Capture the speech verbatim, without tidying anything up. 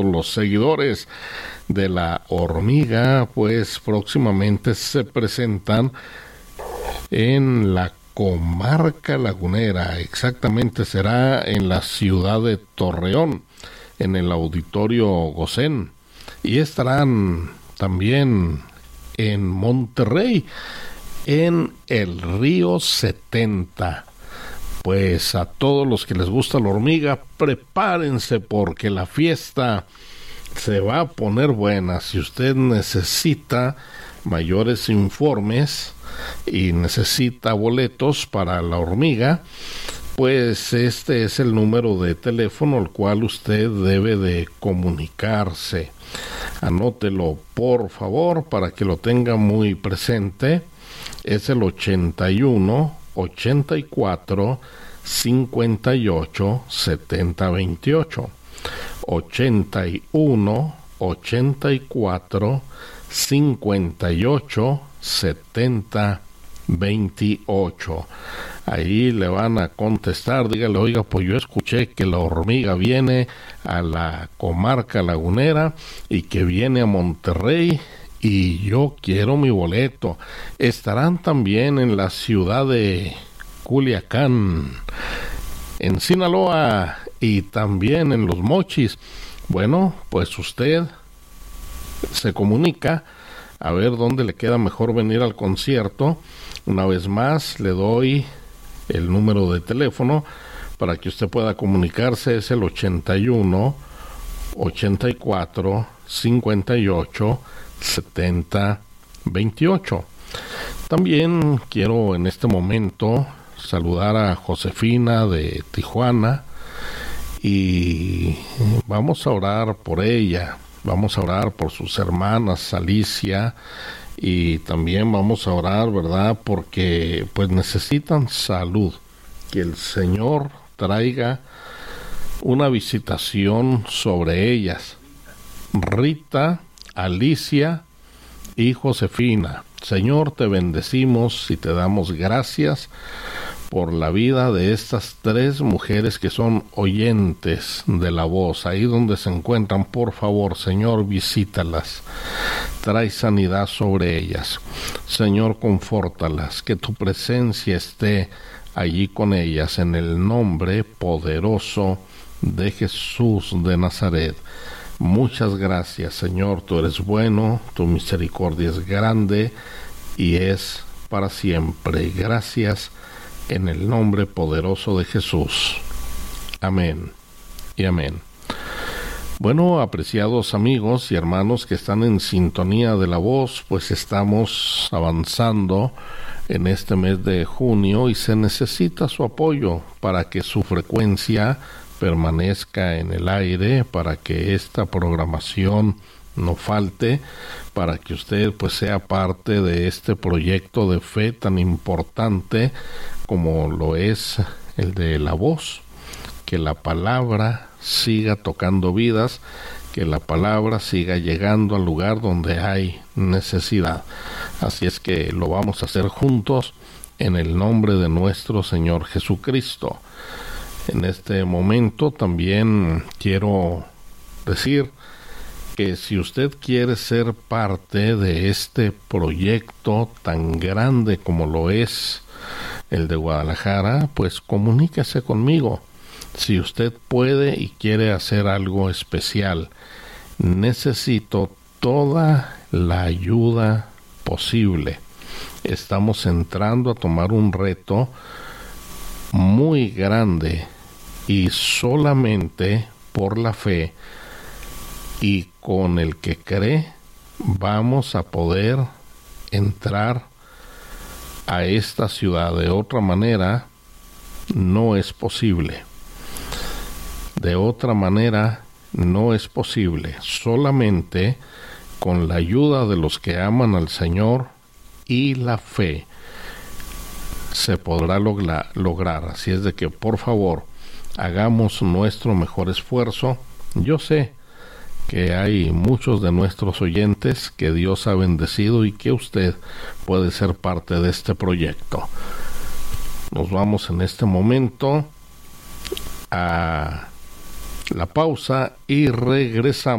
los seguidores de la hormiga, pues próximamente se presentan en la comarca lagunera. Exactamente será en la ciudad de Torreón, en el Auditorio Gosén, y estarán también en Monterrey, en el Río setenta. Pues a todos los que les gusta la hormiga, prepárense porque la fiesta se va a poner buena. Si usted necesita mayores informes y necesita boletos para la hormiga, pues este es el número de teléfono al cual usted debe de comunicarse. Anótelo por favor para que lo tenga muy presente. Es el ochenta y uno, ochenta y cuatro, cincuenta y ocho, setenta veintiocho. ochenta y uno, ochenta y cuatro, cincuenta y ocho, setenta veintiocho. Ahí le van a contestar, dígale, oiga, pues yo escuché que la hormiga viene a la comarca lagunera y que viene a Monterrey y yo quiero mi boleto. Estarán también en la ciudad de Culiacán, en Sinaloa y también en Los Mochis. Bueno, pues usted se comunica a ver dónde le queda mejor venir al concierto. Una vez más le doy el número de teléfono para que usted pueda comunicarse. Es el ochenta y uno, ochenta y cuatro, cincuenta y ocho, setenta veintiocho. También quiero en este momento saludar a Josefina de Tijuana y vamos a orar por ella. Vamos a orar por sus hermanas Alicia y también vamos a orar, ¿verdad? Porque pues necesitan salud. Que el Señor traiga una visitación sobre ellas. Rita, Alicia y Josefina. Señor, te bendecimos y te damos gracias por la vida de estas tres mujeres que son oyentes de la voz. Ahí donde se encuentran, por favor, Señor, visítalas. Trae sanidad sobre ellas. Señor, confórtalas, que tu presencia esté allí con ellas, en el nombre poderoso de Jesús de Nazaret. Muchas gracias, Señor, tú eres bueno, tu misericordia es grande y es para siempre. Gracias en el nombre poderoso de Jesús. Amén y amén. Bueno, apreciados amigos y hermanos que están en sintonía de la voz, pues estamos avanzando en este mes de junio y se necesita su apoyo para que su frecuencia permanezca en el aire, para que esta programación no falte, para que usted pues sea parte de este proyecto de fe tan importante como lo es el de la voz. Que la palabra siga tocando vidas, que la palabra siga llegando al lugar donde hay necesidad. Así es que lo vamos a hacer juntos en el nombre de nuestro Señor Jesucristo. En este momento también quiero decir que si usted quiere ser parte de este proyecto tan grande como lo es el de Guadalajara, pues comuníquese conmigo. Si usted puede y quiere hacer algo especial, necesito toda la ayuda posible. Estamos entrando a tomar un reto muy grande y solamente por la fe y con el que cree vamos a poder entrar a esta ciudad. De otra manera no es posible. De otra manera no es posible. Solamente con la ayuda de los que aman al Señor y la fe se podrá logra, lograr. Así es de que por favor hagamos nuestro mejor esfuerzo. Yo sé que hay muchos de nuestros oyentes que Dios ha bendecido y que usted puede ser parte de este proyecto. Nos vamos en este momento a la pausa y regresamos.